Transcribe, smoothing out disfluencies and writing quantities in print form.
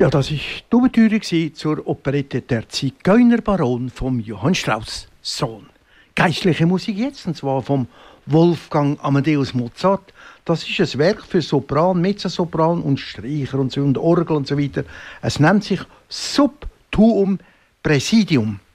Ja, das war die Ouvertüre zur Operette «Der Zigeunerbaron» von Johann Strauss Sohn. Geistliche Musik jetzt, und zwar vom Wolfgang Amadeus Mozart. Das ist ein Werk für Sopran, Mezzosopran und Streicher und Orgel und so weiter. Es nennt sich Sub Tuum Praesidium.